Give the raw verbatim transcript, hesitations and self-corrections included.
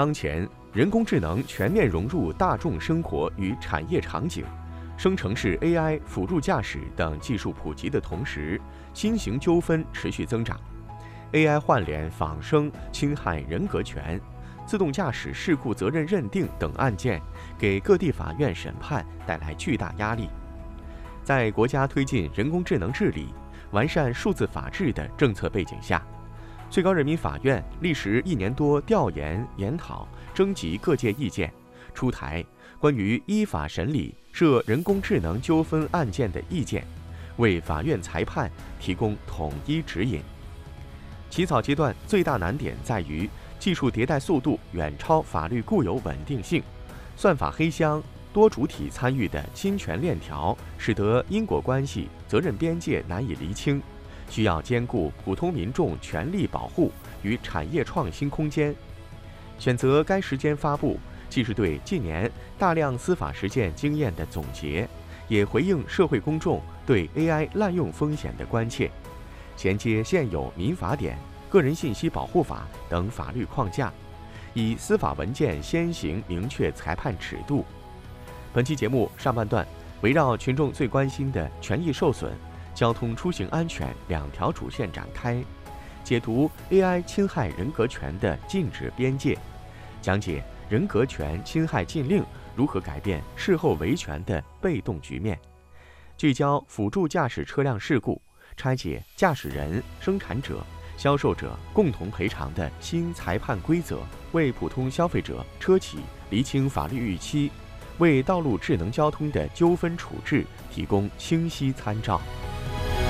当前，人工智能全面融入大众生活与产业场景，生成式 A I、辅助驾驶等技术普及的同时，新型纠纷持续增长。A I 换脸、仿生、侵害人格权、自动驾驶事故责任认定等案件，给各地法院审判带来巨大压力。在国家推进人工智能治理、完善数字法治的政策背景下，最高人民法院历时一年多调研研讨、征集各界意见，出台关于依法审理涉人工智能纠纷案件的意见，为法院裁判提供统一指引。起草阶段最大难点在于技术迭代速度远超法律固有稳定性，算法黑箱、多主体参与的侵权链条，使得因果关系、责任边界难以厘清，需要兼顾普通民众权利保护与产业创新空间。选择该时间发布，既是对近年大量司法实践经验的总结，也回应社会公众对 A I 滥用风险的关切，衔接现有民法典、个人信息保护法等法律框架，以司法文件先行明确裁判尺度。本期节目上半段围绕群众最关心的权益受损、交通出行安全两条主线展开，解读 A I 侵害人格权的禁止边界，讲解人格权侵害禁令如何改变事后维权的被动局面，聚焦辅助驾驶车辆事故，拆解驾驶人、生产者、销售者共同赔偿的新裁判规则，为普通消费者、车企厘清法律预期，为道路智能交通的纠纷处置提供清晰参照。